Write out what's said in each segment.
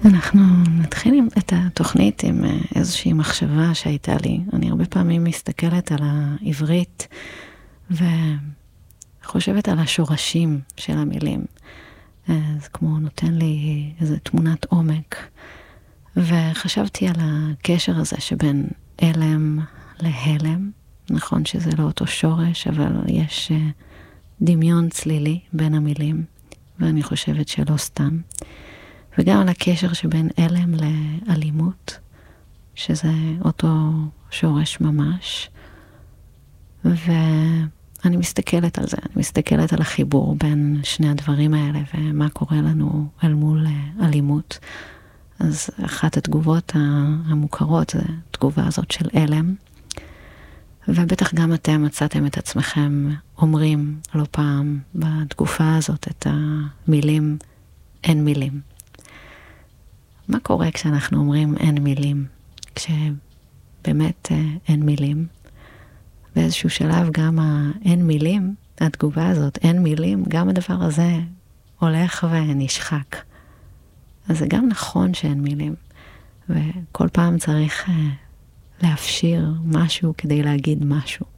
אנחנו נתחיל את התוכנית עם איזושהי מחשבה שהייתה לי. אני הרבה פעמים מסתכלת על העברית וחושבת על השורשים של המילים. זה כמו נותן לי איזו תמונת עומק. וחשבתי על הקשר הזה שבין אלם להלם. נכון שזה לא אותו שורש, אבל יש דמיון צלילי בין המילים, ואני חושבת שלא סתם. וגם על הקשר שבין אלם לאלימות, שזה אותו שורש ממש. ואני מסתכלת על זה, אני מסתכלת על החיבור בין שני הדברים האלה, ומה קורה לנו אל מול אלימות. אז אחת התגובות המוכרות זה התגובה הזאת של אלם, ובטח גם אתם מצאתם את עצמכם אומרים לא פעם בתגופה הזאת את המילים אין מילים. מה קורה כשאנחנו אומרים אין מילים? כשבאמת אין מילים. באיזשהו שלב גם האין מילים, התגובה הזאת, אין מילים, גם הדבר הזה הולך ונשחק. אז זה גם נכון שאין מילים. וכל פעם צריך להפשיר משהו כדי להגיד משהו.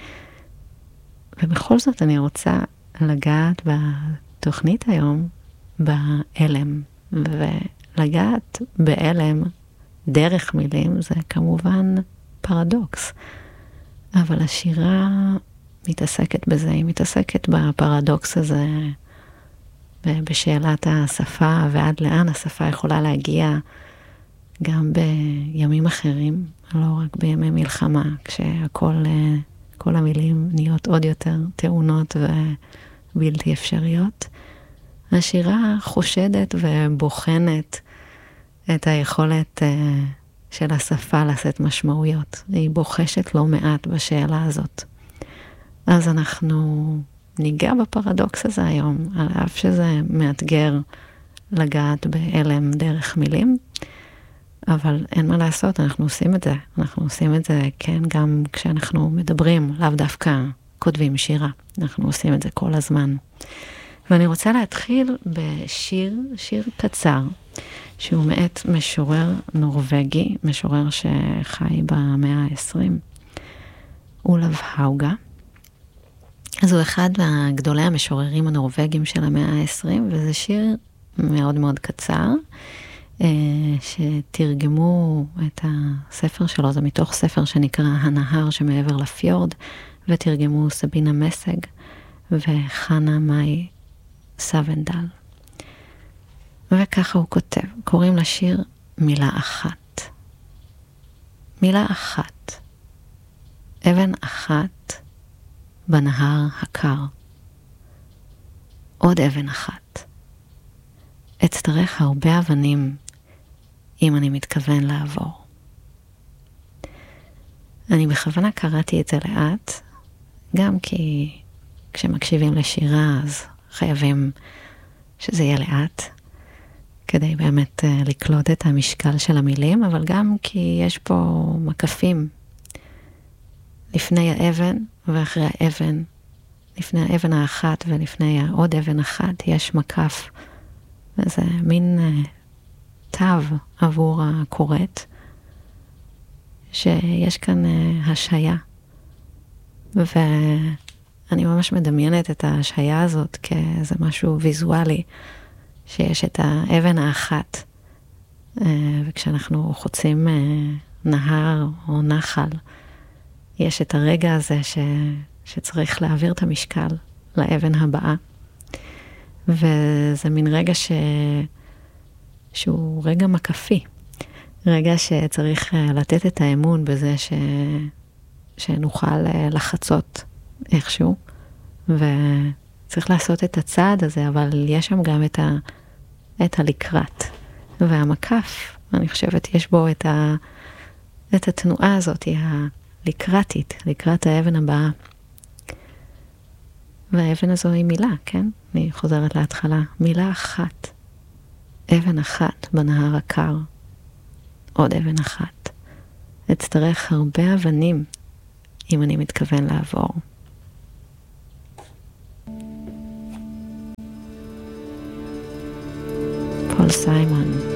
ובכל זאת אני רוצה לגעת בתוכנית היום באלם. ולגעת באלם דרך מילים זה כמובן פרדוקס. אבל השירה מתעסקת בזה, היא מתעסקת בפרדוקס הזה, בשאלת השפה ועד לאן השפה יכולה להגיע גם בימים אחרים, לא רק בימי מלחמה, כל המילים נהיות עוד יותר טעונות ובלתי אפשריות. השירה חושדת ובוחנת את היכולת של השפה לשאת משמעויות. היא בוחשת לא מעט בשאלה הזאת. אז אנחנו ניגע בפרדוקס הזה היום, על אף שזה מאתגר לגעת באלם דרך מילים, אבל אין מה לעשות, אנחנו עושים את זה. אנחנו עושים את זה, כן, גם כשאנחנו מדברים, לאו דווקא כותבים שירה. אנחנו עושים את זה כל הזמן. ואני רוצה להתחיל שיר קצר, שהוא מאת משורר נורווגי, משורר שחי במאה ה-20, אולב האוגה. אז הוא אחד מהגדולי המשוררים הנורווגים של המאה ה-20, וזה שיר מאוד מאוד קצר, שתרגמו את הספר שלו, זה מתוך ספר שנקרא הנהר שמעבר לפיורד, ותרגמו סבינה מסג וחנה מאי סוונדל. וככה הוא כותב, קוראים לשיר מילה אחת. מילה אחת. אבן אחת בנהר הקר. עוד אבן אחת. אצטרך הרבה אבנים אם אני מתכוון לעבור. אני בכוונה קראתי את זה לאט, גם כי כשמקשיבים לשירה אז חייבים שזה יהיה לאט, כדי באמת לקלוט את המשקל של המילים, אבל גם כי יש פה מקפים לפני האבן ואחרי האבן, לפני האבן האחת ולפני העוד אבן אחת, יש מקף. וזה מין תו עבור הקוראת, שיש כאן השהיה. ואני ממש מדמיינת את ההשהיה הזאת כאיזה משהו ויזואלי, שיש את האבן האחת, וכשאנחנו חוצים נהר או נחל, יש את הרגע הזה שצריך להעביר את המשקל לאבן הבאה. וזה מין רגע שהוא רגע מקפי. רגע שצריך לתת את האמון בזה שנוכל לחצות איכשהו. וצריך לעשות את הצעד הזה, אבל יש שם גם את הלקראת. והמקף, אני חושבת, יש בו את התנועה הזאת, הלקרתית, לקראת האבן הבאה. והאבן הזו היא מילה, כן? אני חוזרת להתחלה. מילה אחת. אבן אחת בנהר הקר. עוד אבן אחת. אצטרך הרבה אבנים אם אני מתכוון לעבור. פול סיימון.